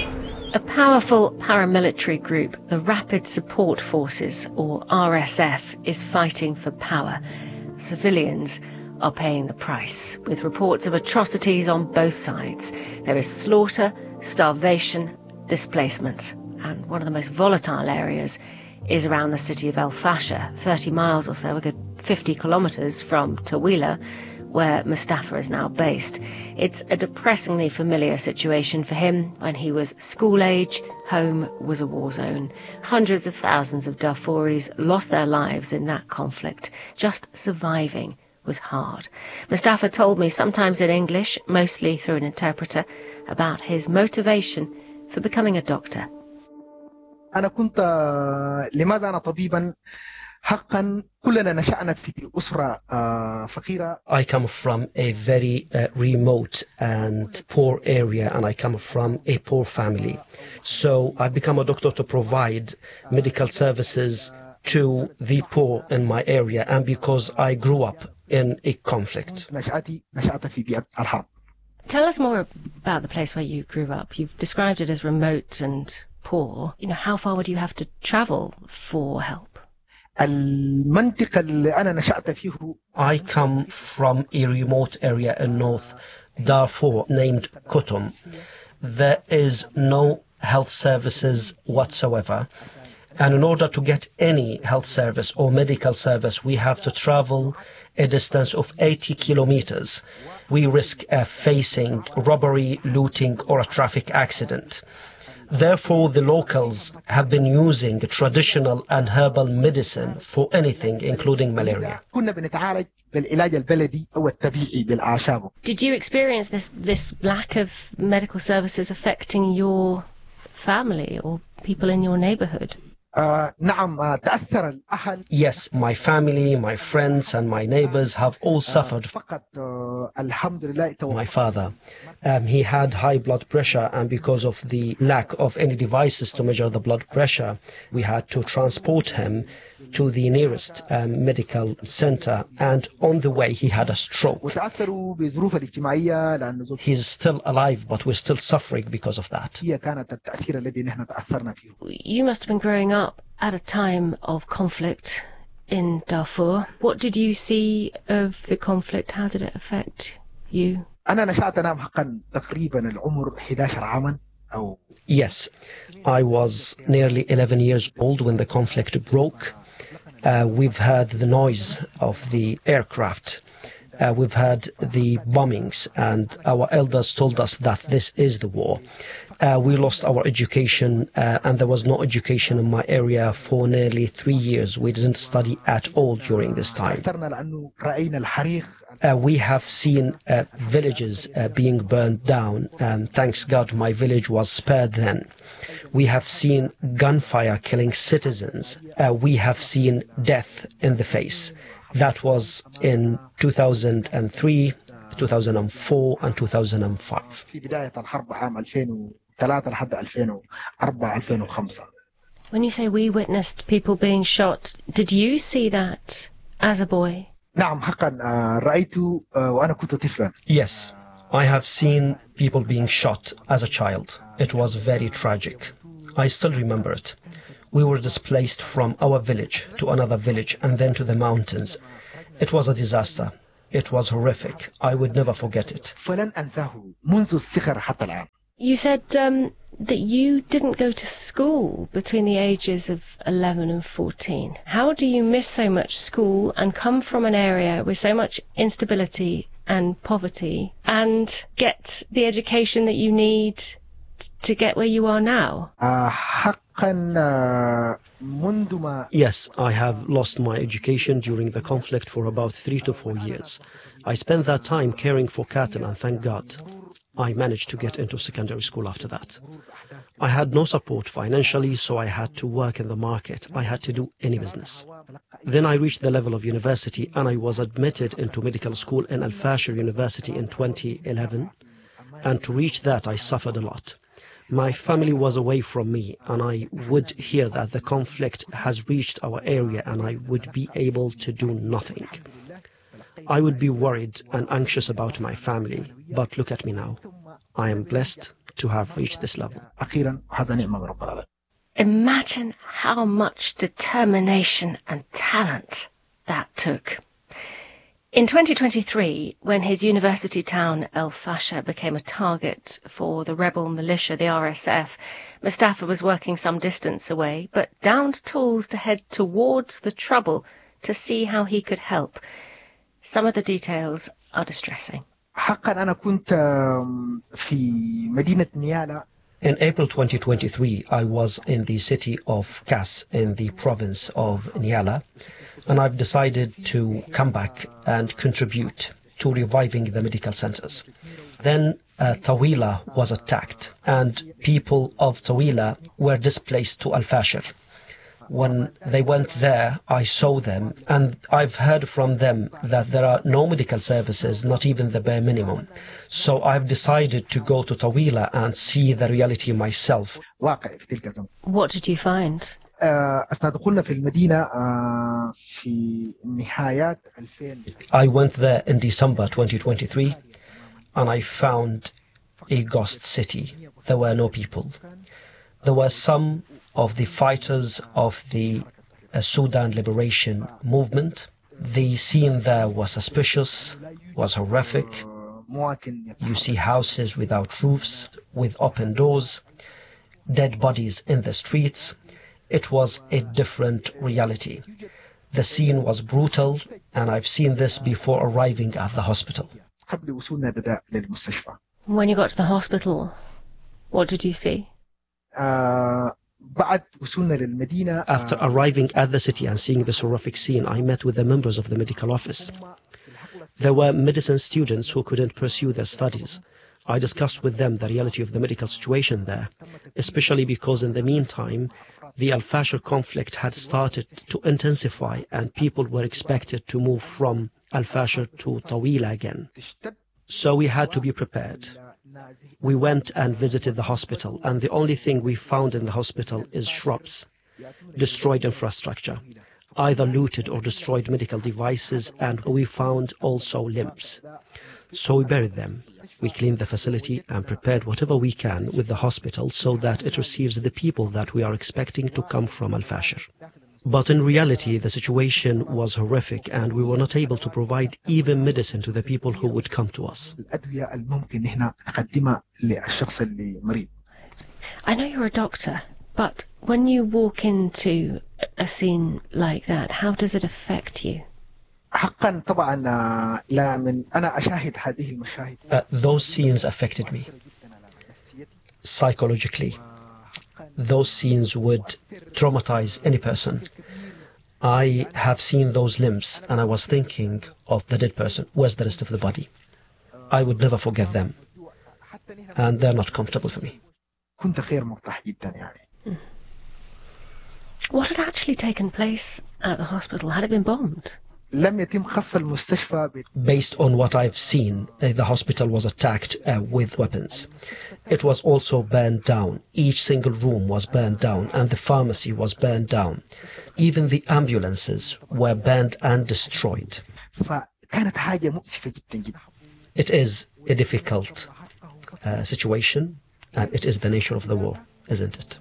S23: A powerful paramilitary group, the Rapid Support Forces, or RSF, is fighting for power. Civilians are paying the price, with reports of atrocities on both sides. There is slaughter, starvation, displacement, and one of the most volatile areas is around the city of El Fasher, 30 miles or so, a good 50 kilometres from Tawila, where Mustafa is now based. It's a depressingly familiar situation for him. When he was school age, home was a war zone. Hundreds of thousands of Darfuris lost their lives in that conflict. Just surviving was hard. Mustafa told me, sometimes in English, mostly through an interpreter, about his motivation for becoming a doctor.
S5: لماذا أنا طبيبا حقا كلنا نشأنا في أسرة فقيرة.
S24: I come from a very remote and poor area, and I come from a poor family. So I become a doctor to provide medical services to the poor in my area, and because I grew up in a conflict.
S23: Tell us more about the place where you grew up. You've described it as remote and poor. You know, how far would you have to travel for help?
S24: I come from a remote area in North Darfur named Kutum. There is no health services whatsoever. And in order to get any health service or medical service, we have to travel a distance of 80 kilometers. We risk facing robbery, looting, or a traffic accident. Therefore, the locals have been using traditional and herbal medicine for anything, including malaria.
S23: Did you experience this lack of medical services affecting your family or people in your neighborhood?
S24: Yes, my family, my friends and my neighbors have all suffered. My father, he had high blood pressure, and because of the lack of any devices to measure the blood pressure, we had to transport him to the nearest medical center, and on the way he had a stroke. He's still alive, but we're still suffering because of that.
S23: You must have been growing up at a time of conflict in Darfur. What did you see of the conflict? How did it affect you?
S24: Yes, I was nearly 11 years old when the conflict broke. We've heard the noise of the aircraft. We've heard the bombings, and our elders told us that this is the war. We lost our education, and there was no education in my area for nearly 3 years. We didn't study at all during this time. We have seen villages being burned down, and thanks God my village was spared then. We have seen gunfire killing citizens. We have seen death in the face. That was in 2003, 2004 and 2005. When
S23: you say we witnessed people being shot, did you see that as a boy?
S5: نعم حقا رأيت وأنا كنت طفلا.
S24: Yes, I have seen people being shot as a child. It was very tragic. I still remember it. We were displaced from our village to another village and then to the mountains. It was a disaster. It was horrific. I would never forget it.
S5: فلن أنساه منذ الصغر حتى الآن.
S23: You said that you didn't go to school between the ages of 11 and 14. How do you miss so much school and come from an area with so much instability and poverty and get the education that you need to get where you are now?
S24: Yes, I have lost my education during the conflict for about 3 to 4 years. I spent that time caring for cattle, and thank God I managed to get into secondary school after that. I had no support financially, so I had to work in the market. I had to do any business. Then I reached the level of university, and I was admitted into medical school in Al Fasher University in 2011. And to reach that, I suffered a lot. My family was away from me, and I would hear that the conflict has reached our area, and I would be able to do nothing. I would be worried and anxious about my family, but look at me now. I am blessed to have reached this level.
S23: Imagine how much determination and talent that took. In 2023, when his university town Al Fasher became a target for the rebel militia, the RSF, Mustafa was working some distance away, but downed tools to head towards the trouble to see how he could help. Some of the details are distressing.
S24: In April 2023, I was in the city of Kas in the province of Niala, and I've decided to come back and contribute to reviving the medical centers. Then Tawila was attacked, and people of Tawila were displaced to Al Fasher. When they went there, I saw them, and I've heard from them that there are no medical services, not even the bare minimum. So I've decided to go to Tawila and see the reality myself.
S23: What did you find?
S24: I went there in December 2023, and I found a ghost city. There were no people. There were some of the fighters of the Sudan Liberation Movement. The scene there was suspicious, was horrific. You see houses without roofs, with open doors, dead bodies in the streets. It was a different reality. The scene was brutal, and I've seen this before arriving at the hospital.
S23: When you got to the hospital, what did you see?
S24: After arriving at the city and seeing this horrific scene, I met with the members of the medical office. There were medicine students who couldn't pursue their studies. I discussed with them the reality of the medical situation there, especially because in the meantime, the Al Fasher conflict had started to intensify and people were expected to move from Al Fasher to Tawila again. So we had to be prepared. We went and visited the hospital, and the only thing we found in the hospital is shrubs, destroyed infrastructure, either looted or destroyed medical devices, and we found also limbs. So we buried them. We cleaned the facility and prepared whatever we can with the hospital so that it receives the people that we are expecting to come from Al Fasher. But in reality, the situation was horrific, and we were not able to provide even medicine to the people who would come to us.
S23: I know you're a doctor, but when you walk into a scene like that, how does it affect you?
S24: Those scenes affected me psychologically. Those scenes would traumatize any person. I have seen those limbs, and I was thinking of the dead person. Where's the rest of the body? I would never forget them, and they're not comfortable for me.
S23: What had actually taken place at the hospital? Had it been bombed?
S24: Based on what I've seen, the hospital was attacked with weapons. It was also burned down. Each single room was burned down, and the pharmacy was burned down. Even the ambulances were burned and destroyed. It is a difficult situation, and it is the nature of the war, isn't it?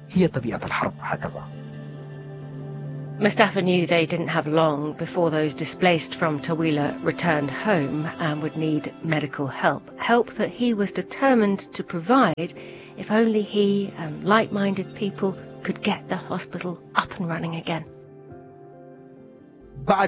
S23: Mustafa knew they didn't have long before those displaced from Taweelah returned home and would need medical help. Help that he was determined to provide if only he and like-minded people could get the hospital up and running again.
S24: I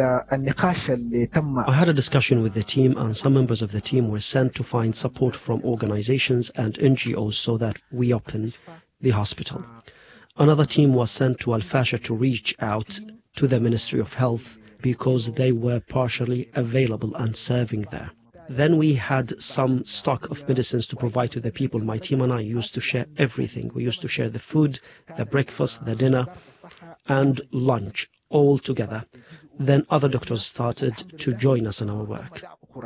S24: had a discussion with the team, and some members of the team were sent to find support from organizations and NGOs so that we open the hospital. Another team was sent to Al-Fasher to reach out to the Ministry of Health because they were partially available and serving there. Then we had some stock of medicines to provide to the people. My team and I used to share everything. We used to share the food, the breakfast, the dinner, and lunch all together. Then other doctors started to join us in our work.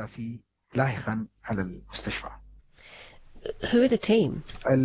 S23: Who are the team?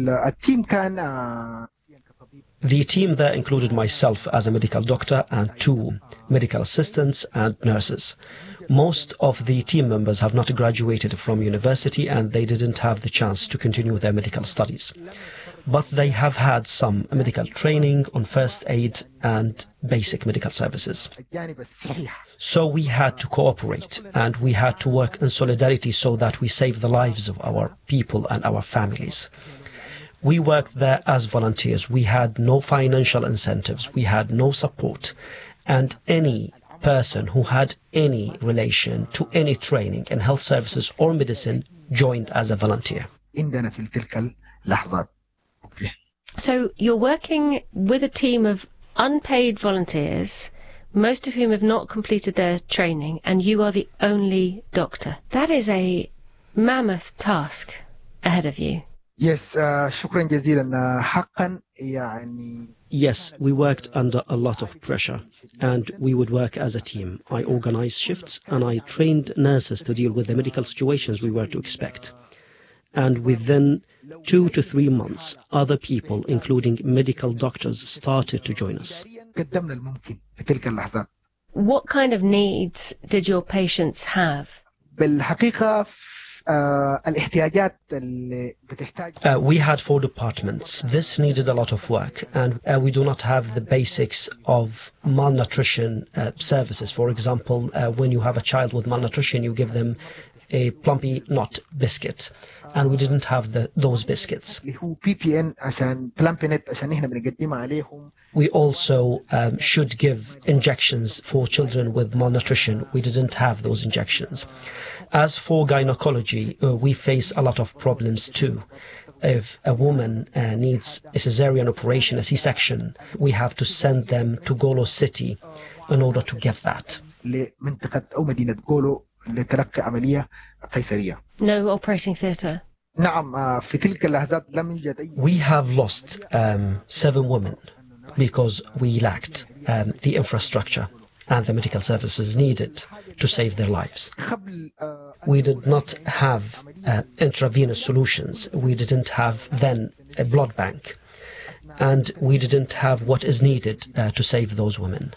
S24: The team there included myself as a medical doctor and 2 medical assistants and nurses. Most of the team members have not graduated from university and they didn't have the chance to continue their medical studies. But they have had some medical training on first aid and basic medical services. So we had to cooperate and we had to work in solidarity so that we save the lives of our people and our families. We worked there as volunteers. We had no financial incentives. We had no support. And any person who had any relation to any training in health services or medicine joined as a volunteer.
S23: So you're working with a team of unpaid volunteers, most of whom have not completed their training, and you are the only doctor. That is a mammoth task ahead of you.
S5: Yes, شكرا جزيلا. حقا
S24: Yes, we worked under a lot of pressure and we would work as a team. I organized shifts and I trained nurses to deal with the medical situations we were to expect. And within 2 to 3 months, other people, including medical doctors, started to join us.
S23: What kind of needs did your patients have?
S24: We had 4 departments. This needed a lot of work, and we do not have the basics of malnutrition services. For example, when you have a child with malnutrition, you give them a plumpy nut biscuit, and we didn't have those biscuits. We also should give injections for children with malnutrition. We didn't have those injections. As for gynecology, we face a lot of problems too. If a woman needs a cesarean operation, a C-section, we have to send them to Golo City in order to get that.
S23: No operating theatre?
S24: We have lost 7 women because we lacked the infrastructure and the medical services needed to save their lives. We did not have intravenous solutions. We didn't have then a blood bank. And we didn't have what is needed to save those women.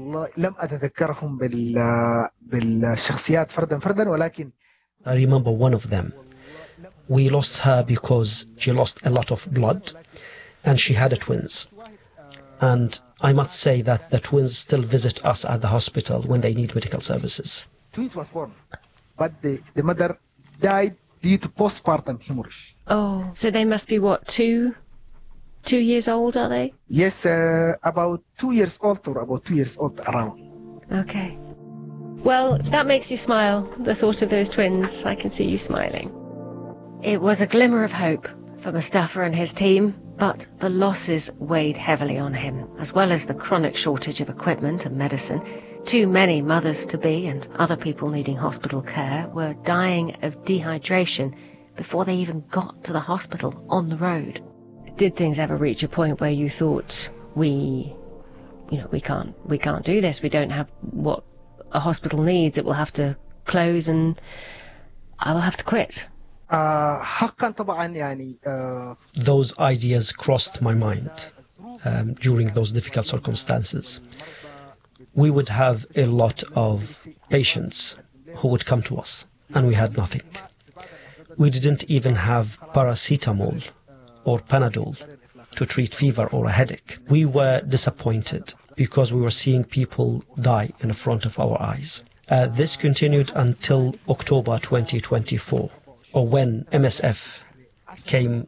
S24: I remember one of them. We lost her because she lost a lot of blood and she had twins. And I must say that the twins still visit us at the hospital when they need medical services.
S5: Twins was born, but the mother died due to postpartum hemorrhage.
S23: Oh, so they must be what, 2 years old, are they?
S5: Yes, about 2 years old or about 2 years old around.
S23: Okay. Well, that makes you smile, the thought of those twins. I can see you smiling. It was a glimmer of hope for Mustafa and his team, but the losses weighed heavily on him, as well as the chronic shortage of equipment and medicine. Too many mothers-to-be and other people needing hospital care were dying of dehydration before they even got to the hospital on the road. Did things ever reach a point where you thought, we can't do this, we don't have what a hospital needs, it will have to close and I will have to quit.
S24: Those ideas crossed my mind during those difficult circumstances. We would have a lot of patients who would come to us, and we had nothing. We didn't even have paracetamol or Panadol to treat fever or a headache. We were disappointed because we were seeing people die in front of our eyes. This continued until October 2024, or when MSF came